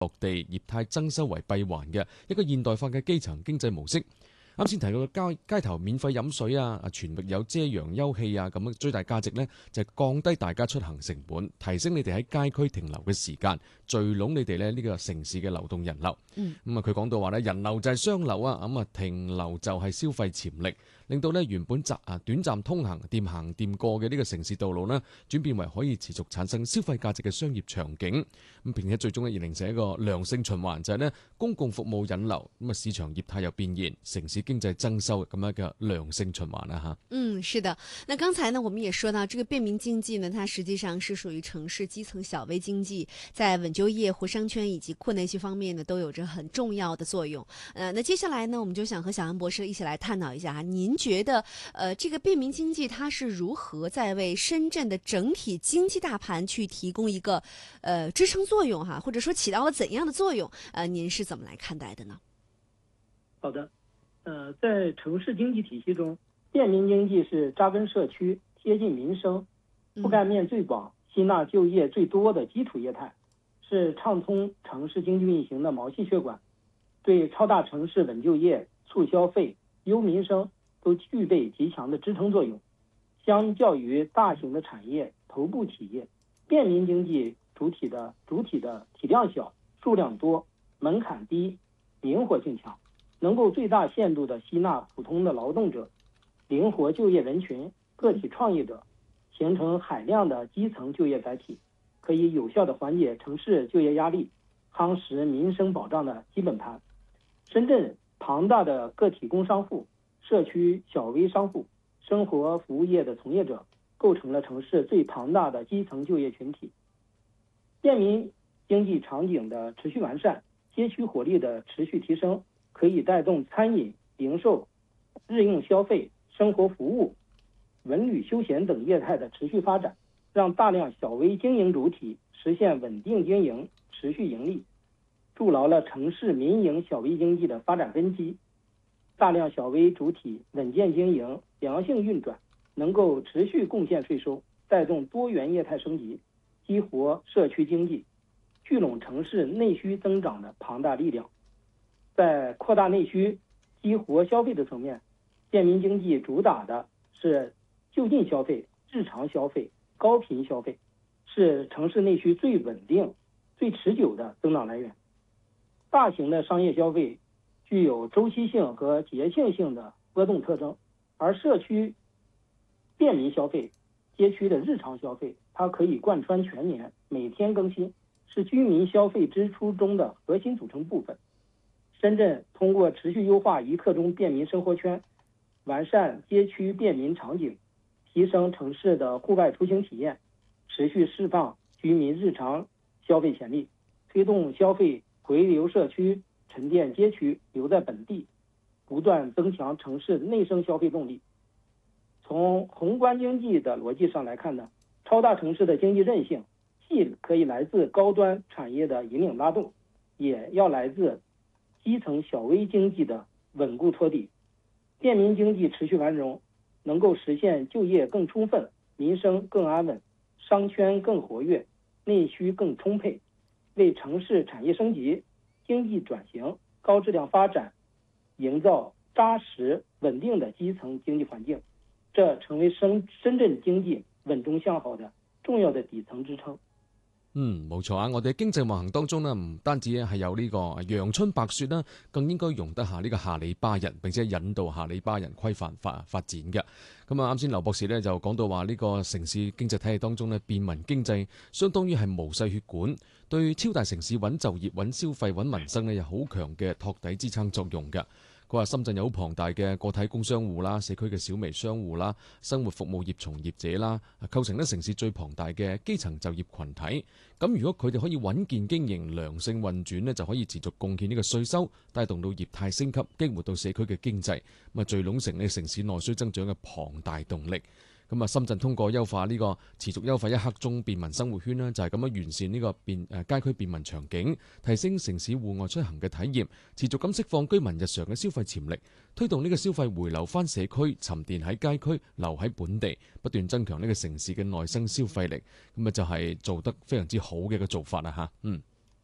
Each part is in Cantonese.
落地業態增收為閉環嘅一個現代化嘅基層經濟模式。啱先提到嘅街頭免費飲水啊，全域有遮陽休憩啊，咁最大價值呢，就係降低大家出行成本，提升你哋喺街區停留嘅時間，聚攏你哋呢個城市嘅流動人流。佢講到話呢，人流就係商流啊，停留就係消費潛力，令到呢原本短暫通行掂行掂過嘅呢個城市道路呢，轉變為可以持續產生消費價值嘅商業場景。並且最終呢，形成一個良性循環，就係呢公共服務引流，市場業態又變現，城市經濟增收咁樣嘅良性循環啦吓。 是的。那剛才呢，我們也說到，這個便民經濟呢，它實際上是屬於城市基層小微經濟，在穩就業、活商圈以及擴內需方面呢，都有着很重要的作用。那接下來呢，我們就想和小安博士一起來探討一下哈，您覺得這個便民經濟它是如何在為深圳的整體經濟大盤去提供一個支撐作用哈，或者說起到了怎樣的作用？您是怎麼來看待的呢？ 好的。在城市經濟體系中，便民經濟是扎根社區、貼近民生、覆蓋面最廣、吸納就業最多的基礎業態，是暢通城市經濟運行的毛細血管，對超大城市穩就業、促消費、優民生都具備極強的支撐作用。相較於大型的產業、頭部企業，便民經濟主體的體量小、數量多、門檻低、靈活性強，能夠最大限度地吸納普通的勞動者、靈活就業人群、個體創業者，形成海量的基層就業載體，可以有效地緩解城市就業壓力，夯實民生保障的基本盤。深圳龐大的個體工商戶、社區小微商戶、生活服務業的從業者，構成了城市最龐大的基層就業群體。便民經濟場景的持續完善，街區活力的持續提升，可以帶動餐飲、零售、日用消費、生活服務、文旅休閒等業態的持續發展，讓大量小微經營主體實現穩定經營、持續盈利，築牢了城市民營小微經濟的發展根基。大量小微主體穩健經營、良性運轉，能夠持續貢獻稅收，帶動多元業態升級，激活社區經濟，聚攏城市內需增長的龐大力量。在擴大內需、激活消費的層面，便民經濟主打的是就近消費、日常消費、高頻消費，是城市內需最穩定、最持久的增長來源。大型的商業消費具有周期性和節慶性的波動特徵，而社區便民消費、街區的日常消費，它可以貫穿全年，每天更新，是居民消費支出中的核心組成部分。深圳通過持續優化一刻鐘便民生活圈，完善街區便民場景，提升城市的戶外出行體驗，持續釋放居民日常消費潛力，推動消費回流社區、沉澱街區、留在本地，不斷增強城市內生消費動力。從宏觀經濟的邏輯上來看呢，超大城市的經濟韌性既可以來自高端產業的引領拉動，也要來自基層小微經濟的穩固托底。便民經濟持續繁榮，能夠實現就業更充分、民生更安穩、商圈更活躍、內需更充沛，為城市產業升級、經濟轉型、高質量發展營造扎實穩定的基層經濟環境，這成為深圳經濟穩中向好的重要的底層支撐。 冇錯啊！我哋經濟運行當中呢，唔單止係有呢個陽春白雪啦，更應該容得下呢個下里巴人，並且引導下里巴人規範發展嘅。咁啱先劉博士呢就講到話呢個城市經濟體系當中呢，便民經濟相當於係毛細血管，對超大城市穩就業、穩消費、穩民生呢有好強嘅托底支撐作用嘅。佢話深圳有好龐大嘅個體工商戶啦、社區嘅小微商戶啦、生活服務業從業者啦，構成咧城市最龐大嘅基層就業群體。咁如果佢哋可以穩健經營、良性運轉呢，就可以持續貢獻呢個稅收，帶動到業態升級，激活到社區嘅經濟，咁啊聚攏成呢城市內需增長嘅龐大動力。咁啊，深圳通過優化呢個持續優化一刻鐘便民生活圈呢，就係咁樣完善呢個街區便民場景，提升城市戶外出行嘅體驗，持續咁釋放居民日常嘅消費潛力，推動呢個消費回流翻社區，沉澱喺街區，留喺本地，不斷增強呢個城市嘅內生消費力。咁啊，就係做得非常之好嘅一個做法啦嚇。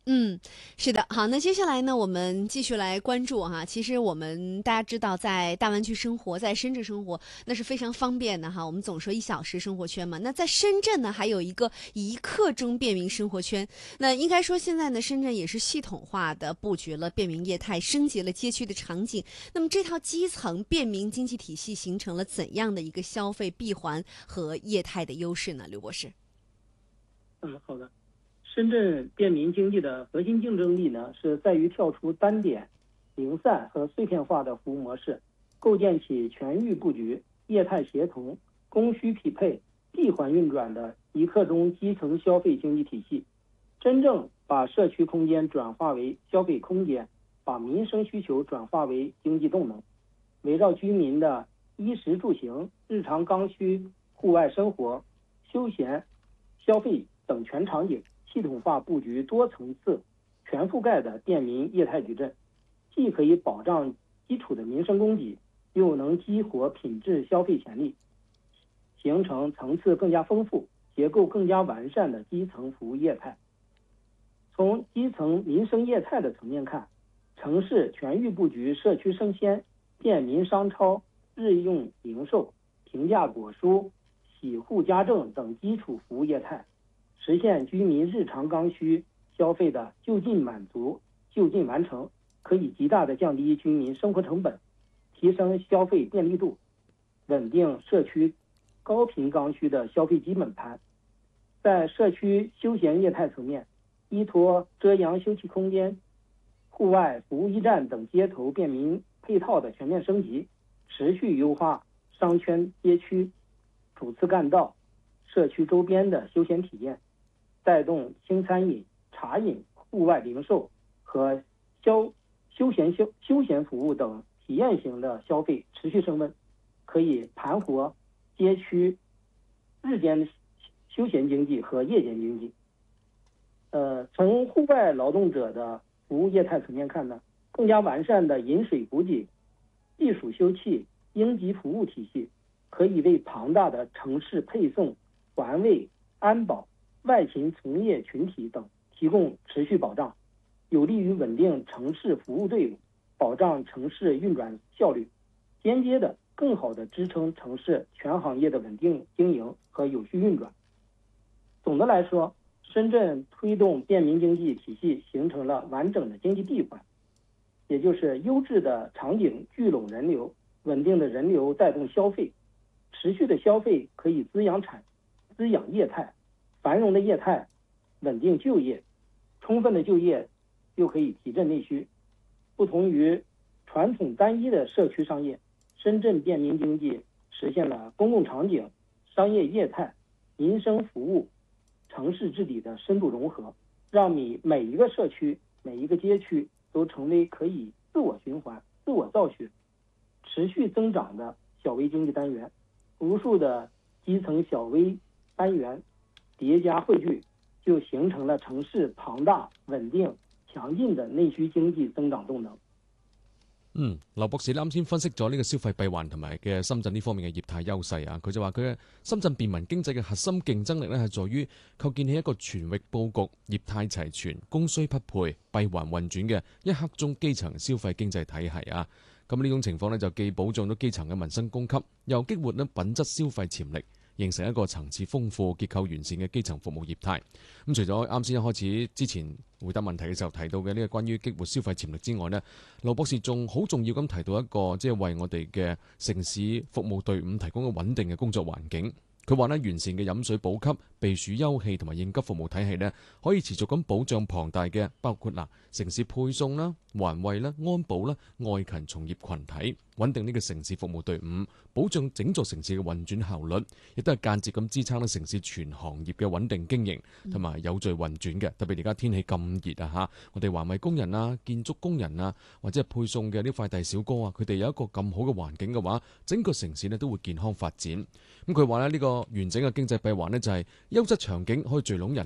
是的，好，那接下来呢，我们继续来关注哈。其实我们大家知道，在大湾区生活，在深圳生活，那是非常方便的哈。我们总说1小时生活圈嘛，那在深圳呢，还有一个1刻钟便民生活圈。那应该说，现在呢，深圳也是系统化的布局了便民业态，升级了街区的场景。那么这套基层便民经济体系形成了怎样的一个消费闭环和业态的优势呢？刘博士。 好的。深圳便民经济的核心竞争力呢，是在于跳出单点、零散和碎片化的服务模式，构建起全域布局、业态协同、供需匹配、闭环运转的1刻钟基层消费经济体系，真正把社区空间转化为消费空间，把民生需求转化为经济动能，围绕居民的衣食住行、日常刚需、户外生活、休闲、消费等全场景，系统化布局多层次、全覆盖的便民业态矩阵，既可以保障基础的民生供给，又能激活品质消费潜力，形成层次更加丰富、结构更加完善的基层服务业态。从基层民生业态的层面看，城市全域布局社区生鲜、便民商超、日用零售、平价果蔬、洗护家政等基础服务业态，实现居民日常刚需消费的就近满足、就近完成，可以极大的降低居民生活成本，提升消费便利度，稳定社区高频刚需的消费基本盘。在社区休闲业态层面，依托遮阳休憩空间、户外服务驿站等街头便民配套的全面升级，持续优化商圈街区、主次干道、社区周边的休闲体验，带动轻餐饮、茶饮、户外零售和休闲服务等体验型的消费持续升温，可以盘活街区日间休闲经济和夜间经济。从户外劳动者的服务业态层面看呢，更加完善的饮水补给、避暑休憩、应急服务体系，可以为庞大的城市配送、环卫、安保、外勤从业群体等提供持续保障，有利于稳定城市服务队伍，保障城市运转效率，间接的更好的支撑城市全行业的稳定经营和有序运转。总的来说，深圳推动便民经济体系形成了完整的经济闭环，也就是优质的场景聚拢人流，稳定的人流带动消费，持续的消费可以滋养业态，繁荣的业态稳定就业，充分的就业又可以提振内需。不同于传统单一的社区商业，深圳便民经济实现了公共场景、商业业态、民生服务、城市治理的深度融合，让每一个社区、每一个街区都成为可以自我循环、自我造血、持续增长的小微经济单元。无数的基层小微单元叠加汇聚，就形成了城市庞大、穩定、強勁嘅內需經濟增長動能。 劉博士啱先分析咗呢個消費閉環同埋嘅深圳呢方面嘅業態優勢啊，佢就話佢嘅深圳便民經濟嘅核心競爭力咧係在於構建起一個全域佈局、業態齊全、供需匹配、閉環運轉嘅1刻鐘基層消費經濟體系啊。咁呢種情況咧就既保障到基層嘅民生供給，又激活咧品質消費潛力，形成一個層次豐富、結構完善嘅基層服務業態。咁除咗啱先一開始之前回答問題嘅時候提到嘅呢個關於激活消費潛力之外呢，劉博士仲好重要咁提到一個即係為我哋嘅城市服務隊伍提供一個穩定嘅工作環境。佢話呢，完善嘅飲水補給、避暑休憩同埋應急服務體系呢，可以持續咁保障龐大嘅包括城市配送啦、環衛啦、安保啦、外勤從業群體，穩定呢個城市服務隊伍，保障整座城市嘅運轉效率，亦都係間接咁支撐呢城市全行業嘅穩定經營同埋有序運轉嘅。特別而家天氣咁熱啊嚇，我哋環衛工人啊、建築工人啊，或者係配送嘅啲快遞小哥啊，佢哋有一個咁好嘅環境嘅話，整個城市呢都會健康發展。咁佢話呢，呢個完整嘅經濟閉環呢，就係優質場景可以聚攏人流，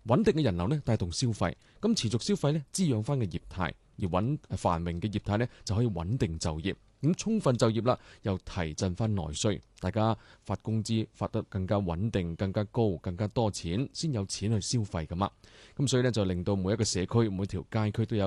穩定嘅人流呢帶動消費，咁持續消費呢滋養翻嘅業態，而繁榮嘅業態呢就可以穩定就業。咁充分就業啦，又提振翻內需，大家發工資發得更加穩定、更加高、更加多錢，先有錢去消費噶嘛。咁所以呢，就令到每一個社區、每條街區都有